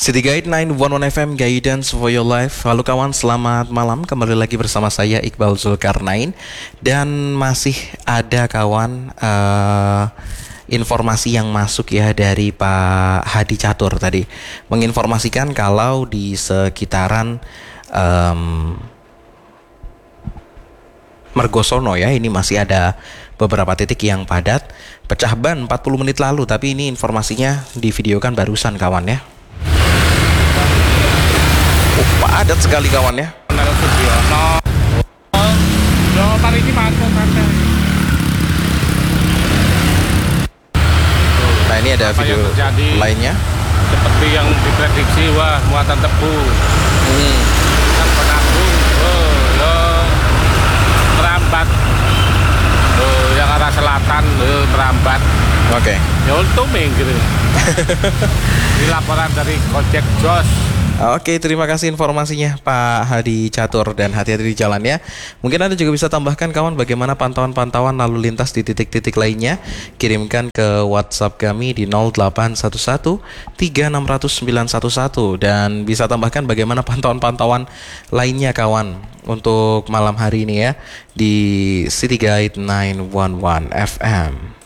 City Guide 911 FM Guidance for Your Life. Halo kawan, selamat malam. Kembali lagi bersama saya Iqbal Zulkarnain. Dan masih ada kawan informasi yang masuk ya dari Pak Hadi Catur tadi, menginformasikan kalau di sekitaran Mergosono ya, ini masih ada beberapa titik yang padat. Pecah ban 40 menit lalu, tapi ini informasinya divideokan barusan kawan ya. Padat sekali kawan ya. Nah ini ada video lainnya. Seperti yang diprediksi, wah muatan tebu. Kan penanggung, merambat. Yang arah selatan merambat. Oke. Ya untung minggir. Ini laporan dari Gojek Jos. Oke, terima kasih informasinya Pak Hadi Catur, dan hati-hati di jalan ya. Mungkin Anda juga bisa tambahkan kawan bagaimana pantauan-pantauan lalu lintas di titik-titik lainnya. Kirimkan ke WhatsApp kami di 0811 3600 911, dan bisa tambahkan bagaimana pantauan-pantauan lainnya kawan untuk malam hari ini ya di City Guide 911 FM.